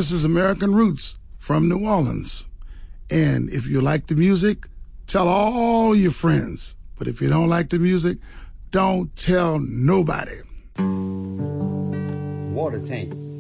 This is American Roots from New Orleans. And if you like the music, tell all your friends. But if you don't like the music, don't tell nobody. Water tank.